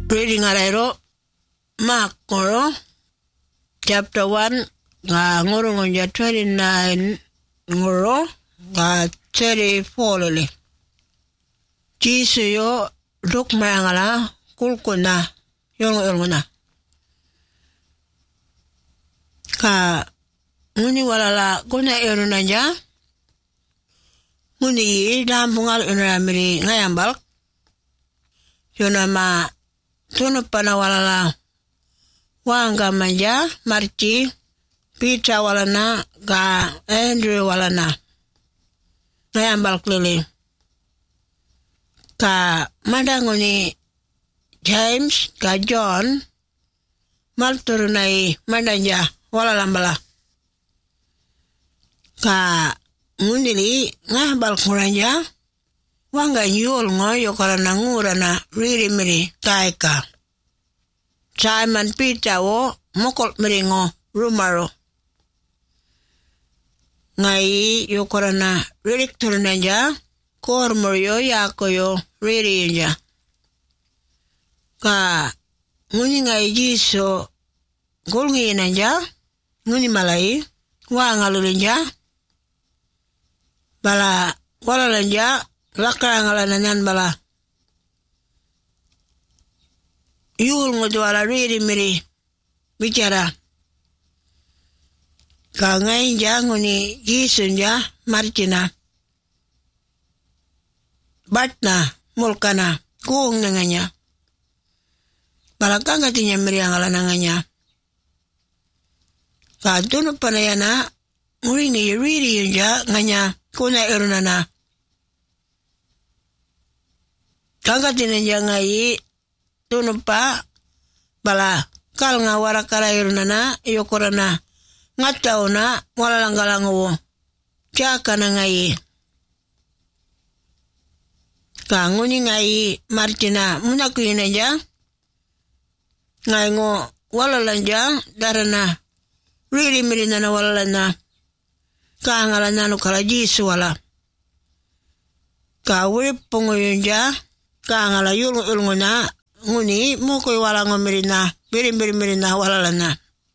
Reading arairo Mark ngoro chapter 1 nga ngoro ngonja 29 ngoro nga 34 lele. Jisu yo luk mayangala kulkuna yolngona. Ka nguni walala kuna erunanja nguni dampungal unaramiri ngayambal yonama tunu pana walala wanga manja marci Peter walana ga Andrew walana ngayambal klili ka madangoni James ga John malturunai madanja walalambala ka ngunili ngabal kuranja wanga nyul ngoyo karana ngurana riri miri taika Simon Peter wo mokol miringo rumaro ngai yo karana riri turunanja kormoryo yakoyo riri inja ka nguni ngai jiso gulngi nanja nguni malai wanga lulinja bala walalanja lakarangalanan bala yul ngudwala riri miri bicara ka ngai nguni jisunja marcina batna mulkana kuung nanganya bala kangatinya miri angalananganya ka tunu panayana nguringi riri yunja nganya kuna erunana kangatinya jangai tunu pa bala kal ngawara kara erunana yokorana ngatauna walalanggalango chaka na ngai ka nguni ngai martina munakuina ja ngai ngo walalanja darana riri mirina na walalana ka ngalana no kala Jisu wala ka wip pongoyunja ka ngala yulnguna nguni moko wala ngomirina mirina walalana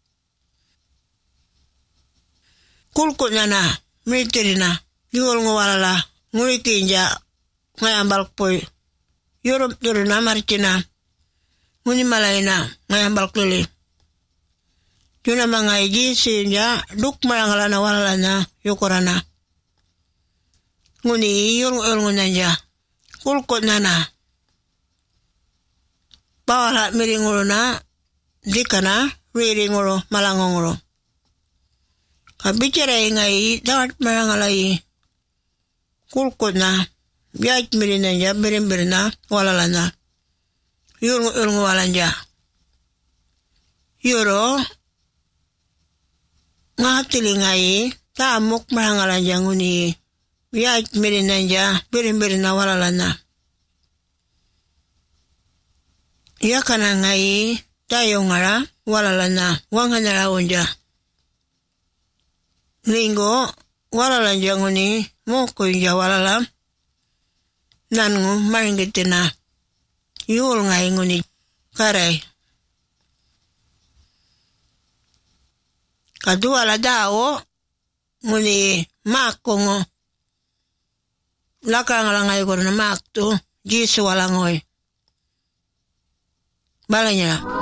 kulko nana mitirina yulngo walala nguri kinja ngayambal poy yorom turuna marcina nguni malaina ngayambal klili Juna mangai Jisinja duk malangalana walalana yokorana nguni yulngunanja kulko nana bawala miringuruna dikana riringuro malangonguro kabicara ngai dawat malangalai kulko na biaj mirinanja birin-birina walalana yulngu walanja yoro ngatili ngai tamuk malangalanja nguni biaj mirinanja birin-birina walalana yakana ngai tayongara walalana wanganara onja Lingo walalanja nguni moko inja walala nangu maringitina yul ngai nguni karai kadua la dao nguni makongo lakangalangai korna maktu Jisu walangoy balanya